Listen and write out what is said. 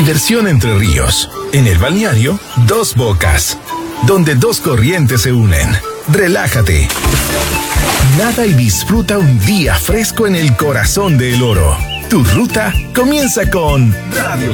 Diversión entre ríos. En el balneario, Dos Bocas, donde dos corrientes se unen. Relájate. Nada y disfruta un día fresco en el corazón de El Oro. Tu ruta comienza con Radio